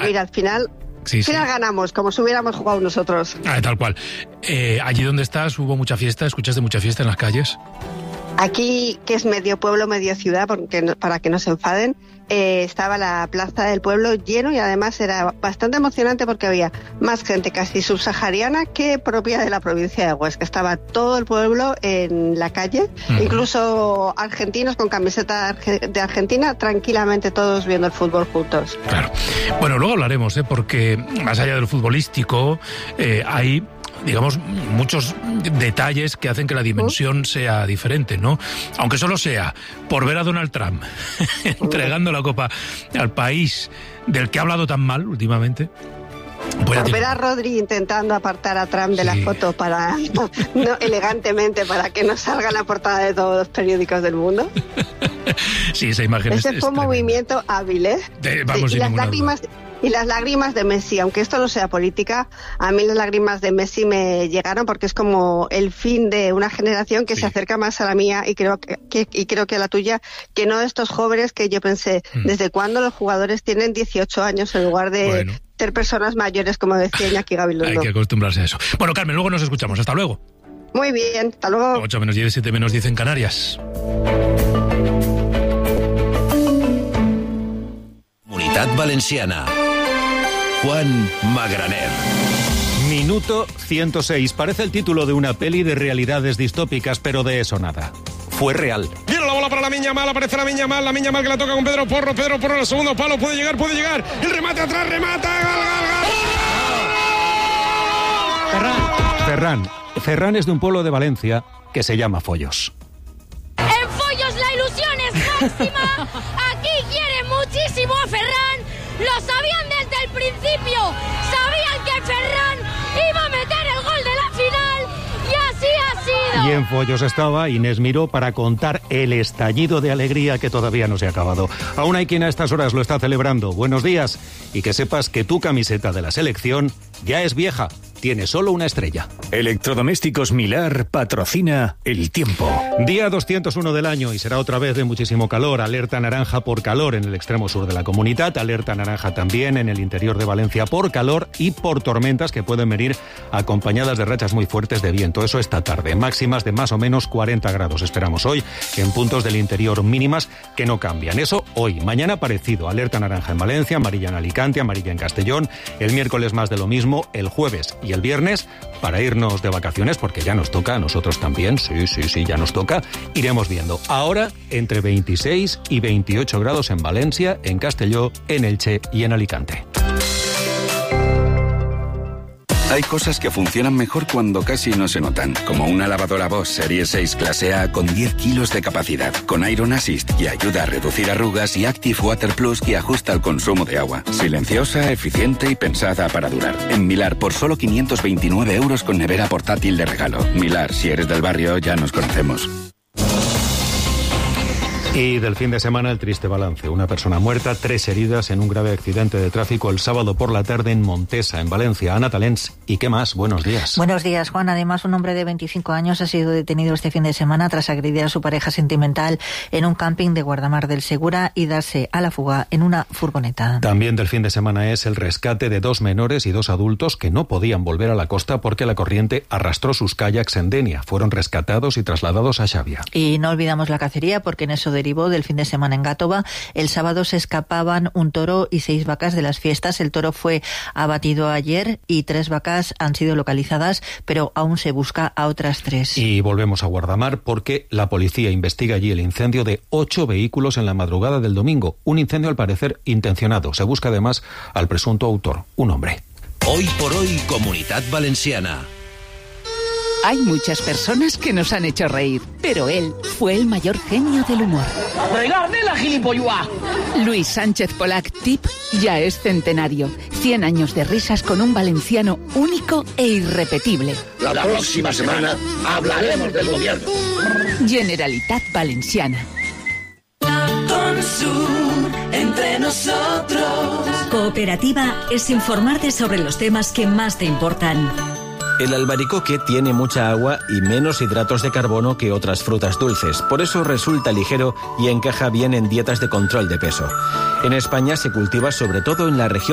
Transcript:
mira, al final ganamos, como si hubiéramos jugado nosotros. Tal cual. Allí donde estás, ¿hubo mucha fiesta? ¿Escuchaste mucha fiesta en las calles? Aquí, que es medio pueblo, medio ciudad, para que no se enfaden, estaba la plaza del pueblo lleno y además era bastante emocionante porque había más gente casi subsahariana que propia de la provincia de Huesca. Estaba todo el pueblo en la calle, incluso argentinos con camiseta de Argentina, tranquilamente todos viendo el fútbol juntos. Claro. Bueno, luego hablaremos, porque más allá del futbolístico, hay, digamos, muchos detalles que hacen que la dimensión sea diferente, ¿no? Aunque solo sea por ver a Donald Trump entregando la copa al país del que ha hablado tan mal últimamente. Por ver a Rodri intentando apartar a Trump de la foto elegantemente para que no salga en la portada de todos los periódicos del mundo. Sí, esa imagen Ese fue un movimiento hábil, ¿eh? Y las lágrimas de Messi, aunque esto no sea política, a mí las lágrimas de Messi me llegaron porque es como el fin de una generación que se acerca más a la mía y creo que a la tuya, que no estos jóvenes que yo pensé, ¿desde cuándo los jugadores tienen 18 años en lugar de ser personas mayores, como decía Iñaki Gabilondo? Hay que acostumbrarse a eso. Bueno, Carmen, luego nos escuchamos. Hasta luego. Muy bien, hasta luego. 8 menos 10, 7 menos 10 en Canarias. Comunitat Valenciana. Juan Magraner. Minuto 106. Parece el título de una peli de realidades distópicas, pero de eso nada. Fue real. Viene la bola para Lamine Yamal, aparece Lamine Yamal que la toca con Pedro Porro en el segundo palo, puede llegar, el remate atrás, remata, gol. Ferran es de un pueblo de Valencia que se llama Follos. En Follos la ilusión es máxima, aquí quieren muchísimo a Ferran, lo sabían desde el principio, sabían que Ferran iba a meter el gol de la final y así ha sido. Y en Follos estaba Inés Miró para contar el estallido de alegría que todavía no se ha acabado. Aún hay quien a estas horas lo está celebrando. Buenos días, y que sepas que tu camiseta de la selección ya es vieja. Tiene solo una estrella. Electrodomésticos Milar patrocina El Tiempo. Día 201 del año y será otra vez de muchísimo calor. Alerta naranja por calor en el extremo sur de la comunidad. Alerta naranja también en el interior de Valencia por calor y por tormentas que pueden venir acompañadas de rachas muy fuertes de viento. Eso esta tarde. Máximas de más o menos 40 grados esperamos hoy en puntos del interior, mínimas que no cambian. Eso hoy. Mañana parecido. Alerta naranja en Valencia, amarilla en Alicante, amarilla en Castellón. El miércoles más de lo mismo. El jueves y el viernes para irnos de vacaciones, porque ya nos toca, a nosotros también, sí, ya nos toca, iremos viendo. Ahora, entre 26 y 28 grados en Valencia, en Castelló, en Elche y en Alicante. Hay cosas que funcionan mejor cuando casi no se notan, como una lavadora Bosch Serie 6 clase A con 10 kilos de capacidad, con Iron Assist que ayuda a reducir arrugas y Active Water Plus que ajusta el consumo de agua. Silenciosa, eficiente y pensada para durar. En Milar, por solo 529 € con nevera portátil de regalo. Milar, si eres del barrio, ya nos conocemos. Y del fin de semana el triste balance. Una persona muerta, 3 heridas en un grave accidente de tráfico el sábado por la tarde en Montesa, en Valencia. Ana Talens, ¿y qué más? Buenos días. Buenos días, Juan. Además, un hombre de 25 años ha sido detenido este fin de semana tras agredir a su pareja sentimental en un camping de Guardamar del Segura y darse a la fuga en una furgoneta. También del fin de semana es el rescate de 2 menores y 2 adultos que no podían volver a la costa porque la corriente arrastró sus kayaks en Denia. Fueron rescatados y trasladados a Xavia. Y no olvidamos la cacería porque en eso derivó del fin de semana en Gátova. El sábado se escapaban un toro y 6 vacas de las fiestas. El toro fue abatido ayer y 3 vacas han sido localizadas, pero aún se busca a otras 3. Y volvemos a Guardamar porque la policía investiga allí el incendio de 8 vehículos en la madrugada del domingo. Un incendio al parecer intencionado. Se busca además al presunto autor, un hombre. Hoy por hoy, Comunitat Valenciana. Hay muchas personas que nos han hecho reír, pero él fue el mayor genio del humor. ¡Regarde la gilipollua! Luis Sánchez Polac Tip ya es centenario. 100 años de risas con un valenciano único e irrepetible. La próxima semana hablaremos del gobierno. Generalitat Valenciana. Entre nosotros. Cooperativa es informarte sobre los temas que más te importan. El albaricoque tiene mucha agua y menos hidratos de carbono que otras frutas dulces, por eso resulta ligero y encaja bien en dietas de control de peso. En España se cultiva sobre todo en la región